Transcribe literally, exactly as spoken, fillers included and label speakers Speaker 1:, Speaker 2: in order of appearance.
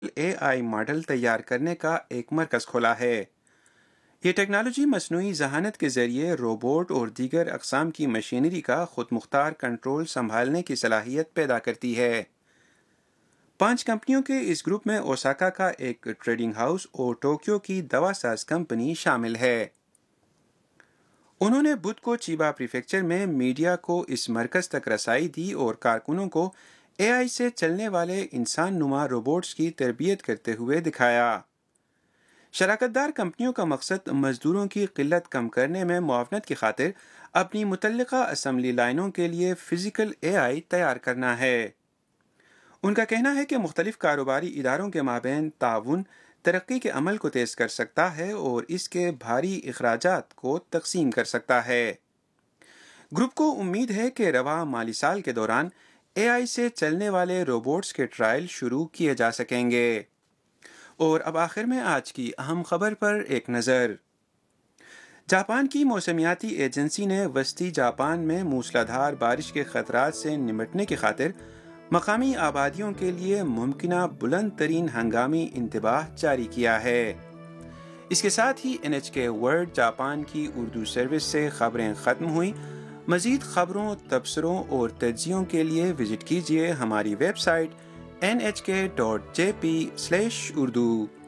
Speaker 1: A I model تیار کرنے کا ایک مرکز کھولا ہے۔ یہ ٹیکنالوجی مصنوعی ذہانت کے ذریعے روبوٹ اور دیگر اقسام کی مشینری کا خود مختار کنٹرول سنبھالنے کی صلاحیت پیدا کرتی ہے۔ پانچ کمپنیوں کے اس گروپ میں اوساکا کا ایک ٹریڈنگ ہاؤس اور ٹوکیو کی دوا ساز کمپنی شامل ہے۔ انہوں نے بدھ کو چیبا پریفیکچر میں میڈیا کو اس مرکز تک رسائی دی اور کارکنوں کو اے آئی سے چلنے والے انسان نما روبوٹس کی تربیت کرتے ہوئے دکھایا۔ شراکت دار کمپنیوں کا مقصد مزدوروں کی قلت کم کرنے میں معاونت کی خاطر اپنی متعلقہ اسمبلی لائنوں کے لیے فزیکل اے آئی تیار کرنا ہے۔ ان کا کہنا ہے کہ مختلف کاروباری اداروں کے مابین تعاون ترقی کے عمل کو تیز کر سکتا ہے اور اس کے بھاری اخراجات کو تقسیم کر سکتا ہے۔ گروپ کو امید ہے کہ رواں مالی سال کے دوران اے آئی سے چلنے والے روبوٹس کے ٹرائل شروع کیے جا سکیں گے۔ اور اب آخر میں آج کی اہم خبر پر ایک نظر۔ جاپان کی موسمیاتی ایجنسی نے وسطی جاپان میں موسلادھار بارش کے خطرات سے نمٹنے کی خاطر مقامی آبادیوں کے لیے ممکنہ بلند ترین ہنگامی انتباہ جاری کیا ہے۔ اس کے ساتھ ہی این ایچ کے ورلڈ جاپان کی اردو سروس سے خبریں ختم ہوئیں۔ مزید خبروں، تبصروں اور تجزیوں کے لیے وزٹ کیجیے ہماری ویب سائٹ این ایچ کے dot J P slash Urdu.